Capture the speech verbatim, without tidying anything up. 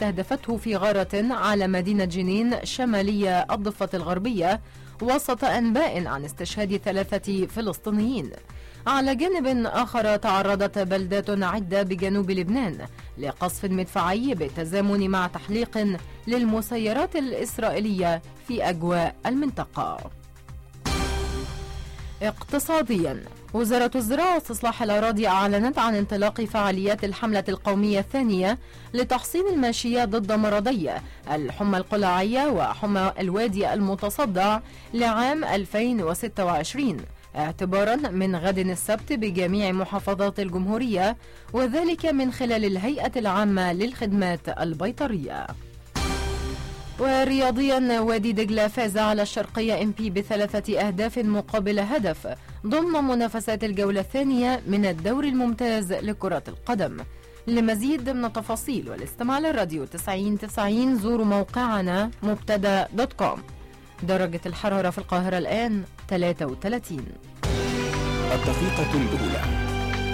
استهدفته في غارة على مدينة جنين شمالية الضفة الغربية، وسط أنباء عن استشهاد ثلاثة فلسطينيين. على جانب آخر تعرضت بلدات عدة بجنوب لبنان لقصف مدفعي بالتزامن مع تحليق للمسيرات الإسرائيلية في أجواء المنطقة. اقتصاديا، وزارة الزراعة واستصلاح الأراضي أعلنت عن انطلاق فعاليات الحملة القومية الثانية لتحصين الماشية ضد مرضي الحمى القلاعية وحمى الوادي المتصدع لعام ألفين وستة وعشرين، اعتبارا من غد السبت بجميع محافظات الجمهورية، وذلك من خلال الهيئة العامة للخدمات البيطرية. ورياضيا، وادي دجلة فاز على الشرقية إم بي بثلاثة أهداف مقابل هدف ضمن منافسات الجولة الثانية من الدوري الممتاز لكرة القدم. لمزيد من التفاصيل والاستماع للراديو تسعين تسعين زوروا موقعنا مبتدا دوت كوم. درجة الحرارة في القاهرة الآن ثلاثة وثلاثين. الدقيقة الأولى.